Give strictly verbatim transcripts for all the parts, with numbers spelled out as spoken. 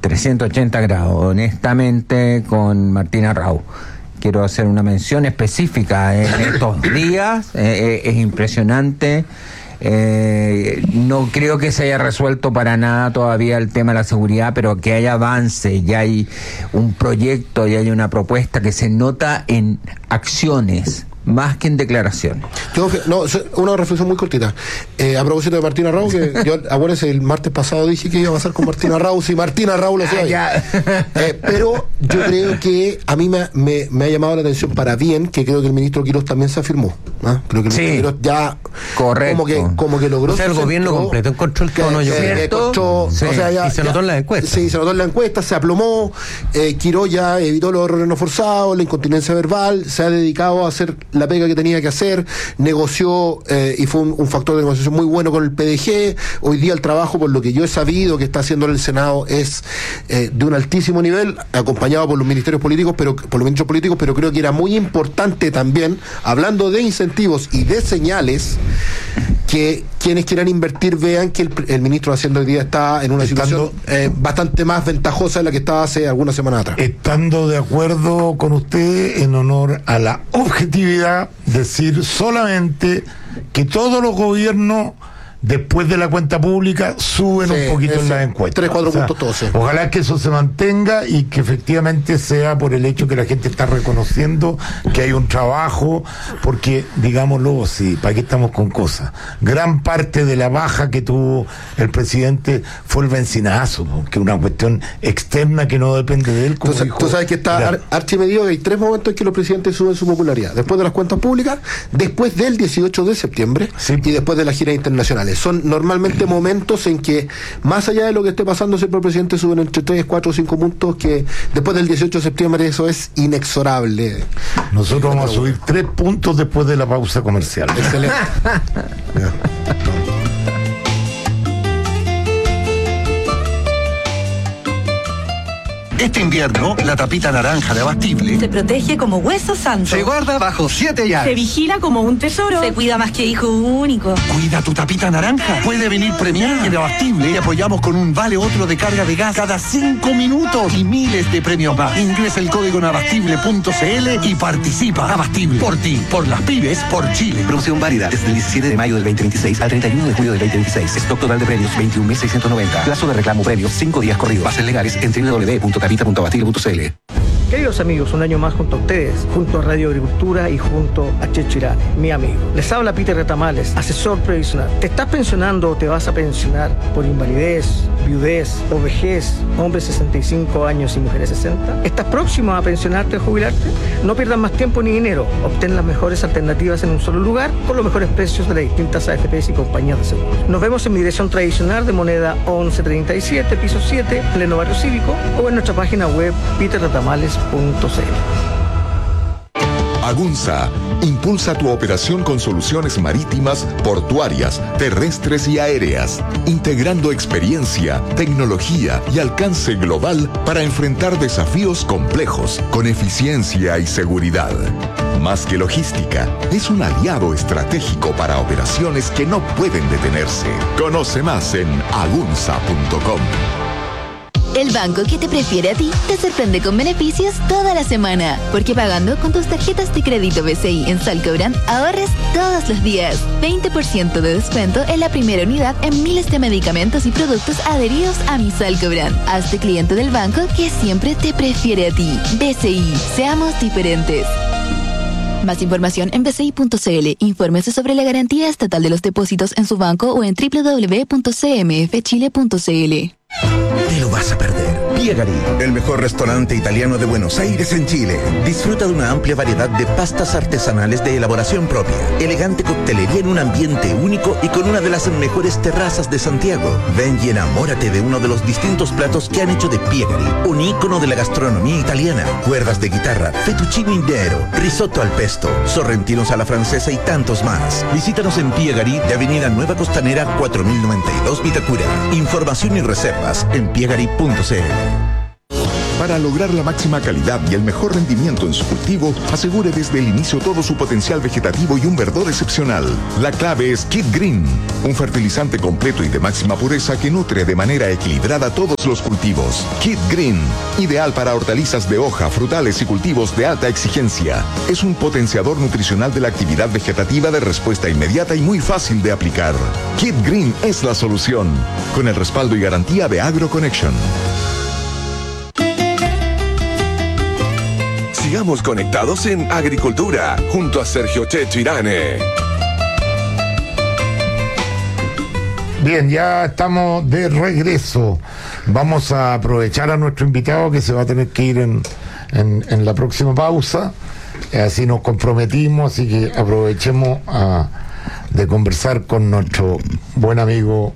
trescientos ochenta grados, honestamente, con Martín Arrau. Quiero hacer una mención específica en estos días, eh, es impresionante. Eh, no creo que se haya resuelto para nada todavía el tema de la seguridad, pero que hay avance, ya hay un proyecto, ya hay una propuesta que se nota en acciones más que en declaraciones. Yo, no, una reflexión muy cortita. Eh, a propósito de Martín Arrau, que yo, acuérdense, el martes pasado dije que iba a pasar con Martín Arrau, si Martín Arrau lo sabe. Ah, eh, pero yo creo que a mí me, me, me ha llamado la atención para bien, que creo que el ministro Quirós también se afirmó. ¿Ah? Creo que el sí, ministro Quirós ya correcto. Como que, como que logró. O sea, el gobierno centro, completo encontró el tono, yo creo. Sí, o sea, ya, y se notó ya, en la encuesta. Sí, se notó en la encuesta, se aplomó. Eh, Quirós ya evitó los errores no forzados, la incontinencia verbal, se ha dedicado a hacer la pega que tenía que hacer. hacer, negoció eh, y fue un, un factor de negociación muy bueno con el P D G. Hoy día el trabajo, por lo que yo he sabido que está haciendo en el Senado, es eh, de un altísimo nivel, acompañado por los ministerios políticos, pero por los ministros políticos, pero creo que era muy importante también, hablando de incentivos y de señales, que quienes quieran invertir vean que el, el ministro de Hacienda hoy día está en una Estando, situación eh, bastante más ventajosa de la que estaba hace algunas semanas atrás. Estando de acuerdo con usted, en honor a la objetividad, decir solamente que todos los gobiernos, después de la cuenta pública, suben sí, un poquito ese, en las encuestas. Tres, cuatro o sea, puntos todos. Sí. Ojalá que eso se mantenga y que efectivamente sea por el hecho que la gente está reconociendo que hay un trabajo, porque, digámoslo, sí, ¿para qué estamos con cosas? Gran parte de la baja que tuvo el presidente fue el bencinazo, que es una cuestión externa que no depende de él. Como Entonces, dijo, tú sabes que está ar- archimedido que hay tres momentos en que los presidentes suben su popularidad: después de las cuentas públicas, después del dieciocho de septiembre sí. y después de las giras internacionales. Son normalmente momentos en que, más allá de lo que esté pasando, siempre el presidente suben entre tres, cuatro o cinco puntos, que después del dieciocho de septiembre eso es inexorable. Nosotros vamos a subir tres puntos después de la pausa comercial. Excelente. Este invierno, la tapita naranja de Abastible se protege como hueso santo. Se guarda bajo siete llaves. Se vigila como un tesoro. Se cuida más que hijo único. Cuida tu tapita naranja. Puede venir premiada. En Abastible te apoyamos con un vale otro de carga de gas cada cinco minutos y miles de premios más. Ingresa el código en abastible punto c l y participa. Abastible. Por ti, por las pymes, por Chile. Promoción válida desde el diecisiete de mayo del veinte veintiséis al treinta y uno de julio del veinte veintiséis. Stock total de premios veintiún mil seiscientos noventa. Plazo de reclamo premios cinco días corridos. Bases legales en doble u doble u doble u punto capita punto abastible punto c l. Queridos amigos, un año más junto a ustedes, junto a Radio Agricultura y junto a Chechirá, mi amigo. Les habla Peter Retamales, asesor previsional. ¿Te estás pensionando o te vas a pensionar por invalidez, viudez o vejez, hombres sesenta y cinco años y mujeres sesenta? ¿Estás próximo a pensionarte o jubilarte? No pierdas más tiempo ni dinero. Obtén las mejores alternativas en un solo lugar con los mejores precios de las distintas A F Pes y compañías de seguros. Nos vemos en mi dirección tradicional de Moneda once treinta y siete, piso siete, pleno barrio cívico, o en nuestra página web peter retamales punto c l. Agunza impulsa tu operación con soluciones marítimas, portuarias, terrestres y aéreas, integrando experiencia, tecnología y alcance global para enfrentar desafíos complejos con eficiencia y seguridad. Más que logística, es un aliado estratégico para operaciones que no pueden detenerse. Conoce más en agunza punto com. El banco que te prefiere a ti te sorprende con beneficios toda la semana. Porque pagando con tus tarjetas de crédito B C I en Salcobran, ahorres todos los días. veinte por ciento de descuento en la primera unidad en miles de medicamentos y productos adheridos a mi Salcobran. Hazte cliente del banco que siempre te prefiere a ti. B C I, seamos diferentes. Más información en b c i punto c l. Infórmese sobre la garantía estatal de los depósitos en su banco o en doble u doble u doble u punto c m f chile punto c l. Te lo vas a perder. Piegari, el mejor restaurante italiano de Buenos Aires en Chile. Disfruta de una amplia variedad de pastas artesanales de elaboración propia, elegante coctelería en un ambiente único y con una de las mejores terrazas de Santiago. Ven y enamórate de uno de los distintos platos que han hecho de Piegari un ícono de la gastronomía italiana. Cuerdas de guitarra, fettuccine intero, risotto al pesto, sorrentinos a la francesa y tantos más. Visítanos en Piegari de Avenida Nueva Costanera cuatro mil noventa y dos Vitacura. Información y reservas en piegari punto c l. Para lograr la máxima calidad y el mejor rendimiento en su cultivo, asegure desde el inicio todo su potencial vegetativo y un verdor excepcional. La clave es Kid Green, un fertilizante completo y de máxima pureza que nutre de manera equilibrada todos los cultivos. Kid Green, ideal para hortalizas de hoja, frutales y cultivos de alta exigencia. Es un potenciador nutricional de la actividad vegetativa de respuesta inmediata y muy fácil de aplicar. Kid Green es la solución, con el respaldo y garantía de AgroConnection. Sigamos conectados en Agricultura, junto a Sergio Checho Irane. Bien, ya estamos de regreso. Vamos a aprovechar a nuestro invitado que se va a tener que ir en, en, en la próxima pausa. Así nos comprometimos, así que aprovechemos a, de conversar con nuestro buen amigo.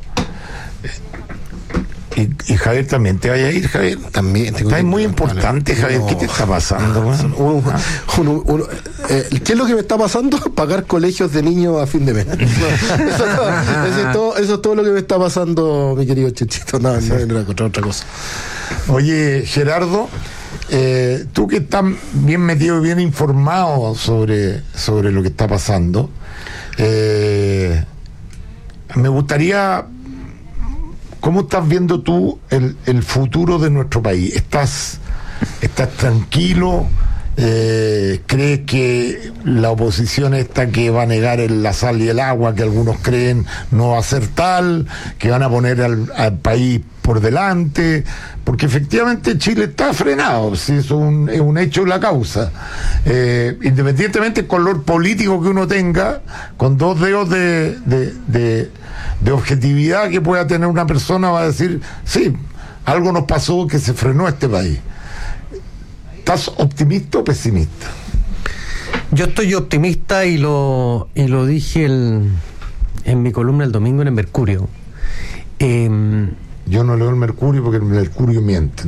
Y, y Javier, también te vaya a ir, Javier. También. Está muy importante, Javier. No. ¿Qué te está pasando? Uno, uno, uno, eh, ¿Qué es lo que me está pasando? Pagar colegios de niños a fin de mes. Eso, eso, es todo, eso es todo lo que me está pasando, mi querido Chechito. No, no, no era otra, otra cosa. Oye, Gerardo, eh, tú que estás bien metido y bien informado sobre, sobre lo que está pasando, eh, me gustaría... ¿Cómo estás viendo tú el, el futuro de nuestro país? ¿Estás, estás tranquilo? Eh, ¿Crees que la oposición esta que va a negar el, la sal y el agua, que algunos creen no va a ser tal, que van a poner al, al país por delante? Porque efectivamente Chile está frenado, si eso es un, es un hecho la causa. Eh, independientemente del color político que uno tenga, con dos dedos de... de, de de objetividad que pueda tener una persona, va a decir, sí, algo nos pasó que se frenó este país. ¿Estás optimista o pesimista? Yo estoy optimista y lo y lo dije el, en mi columna el domingo en el Mercurio. Eh, Yo no leo el Mercurio porque el Mercurio miente.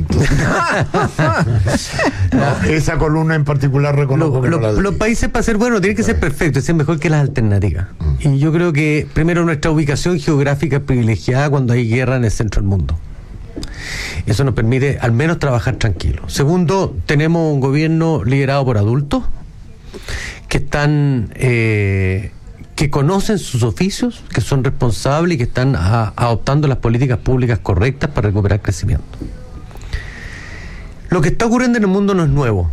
No, esa columna en particular reconozco lo, que lo, no la los países para ser buenos tienen que ser perfectos, ser mejor que las alternativas. Mm. Y yo creo que primero nuestra ubicación geográfica es privilegiada cuando hay guerra en el centro del mundo. Eso nos permite al menos trabajar tranquilo. Segundo, tenemos un gobierno liderado por adultos que están eh, que conocen sus oficios, que son responsables y que están a, adoptando las políticas públicas correctas para recuperar crecimiento. Lo que está ocurriendo en el mundo no es nuevo.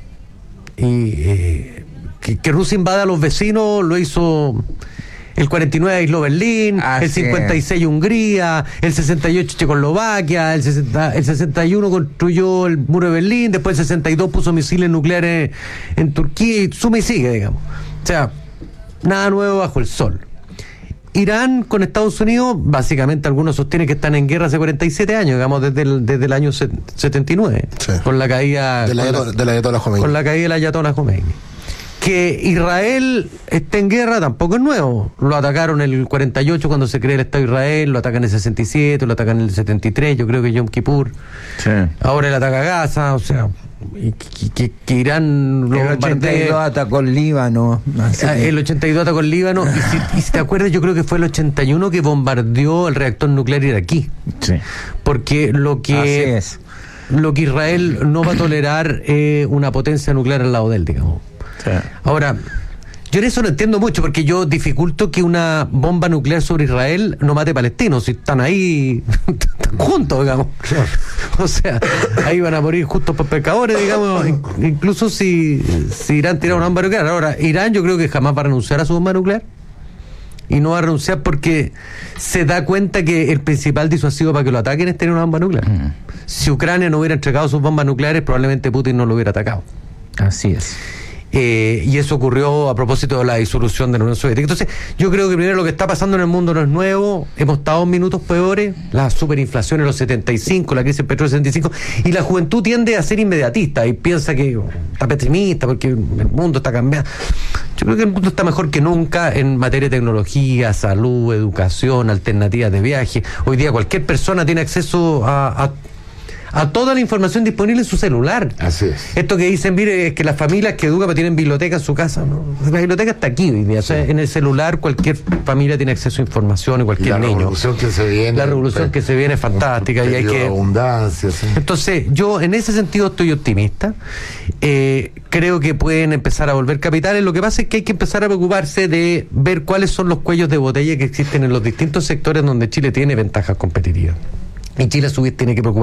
Y eh, que, que Rusia invada a los vecinos lo hizo el cuarenta y nueve aisló Berlín, Así el cincuenta y seis es. Hungría, el sesenta y ocho Checoslovaquia, el, sesenta, el sesenta y uno construyó el muro de Berlín, después el sesenta y dos puso misiles nucleares en Turquía y suma y sigue, digamos. O sea, nada nuevo bajo el sol. Irán con Estados Unidos, básicamente algunos sostienen que están en guerra hace cuarenta y siete años, digamos desde el, desde el año setenta y nueve, sí. con la caída de la, con la, de la Ayatollah Khomeini. Con la caída de la Ayatollah Khomeini. Que Israel esté en guerra tampoco es nuevo. Lo atacaron en el cuarenta y ocho cuando se crea el Estado de Israel, lo atacan en el sesenta y siete, lo atacan en el setenta y tres, yo creo que Yom Kippur. Sí. Ahora el ataca a Gaza, o sea, y que, que, que Irán lo el ochenta y dos atacó el Líbano. El ochenta y dos atacó el Líbano. Y si, y si te acuerdas, yo creo que fue el ochenta y uno que bombardeó el reactor nuclear iraquí. Sí. Porque lo que Así es. lo que Israel no va a tolerar es una potencia nuclear al lado de él, digamos. Sí. Ahora, yo en eso no entiendo mucho, porque yo dificulto que una bomba nuclear sobre Israel no mate palestinos, si están ahí juntos, digamos. Claro. O sea, ahí van a morir justos por pecadores, digamos, incluso si, si Irán tira una bomba nuclear. Ahora, Irán yo creo que jamás va a renunciar a su bomba nuclear, y no va a renunciar porque se da cuenta que el principal disuasivo para que lo ataquen es tener una bomba nuclear. Mm. Si Ucrania no hubiera entregado sus bombas nucleares, probablemente Putin no lo hubiera atacado. Así es. Eh, y eso ocurrió a propósito de la disolución de la Unión Soviética. Entonces, yo creo que primero lo que está pasando en el mundo no es nuevo. Hemos estado en minutos peores, la superinflación en los setenta y cinco, la crisis del petróleo en setenta y cinco, y la juventud tiende a ser inmediatista y piensa que está pesimista porque el mundo está cambiando. Yo creo que el mundo está mejor que nunca en materia de tecnología, salud, educación, alternativas de viaje. Hoy día cualquier persona tiene acceso a, a a toda la información disponible en su celular. Así es. Esto que dicen, mire, es que las familias que educan tienen biblioteca en su casa, ¿no? La biblioteca está aquí hoy día. Sí. O sea, en el celular cualquier familia tiene acceso a información y cualquier la niño. Revolución que se viene, la revolución que se viene es fantástica y hay que... abundancia, sí. Entonces, yo en ese sentido estoy optimista. Eh, creo que pueden empezar a volver capitales. Lo que pasa es que hay que empezar a preocuparse de ver cuáles son los cuellos de botella que existen en los distintos sectores donde Chile tiene ventajas competitivas. Y Chile a su vez tiene que preocuparse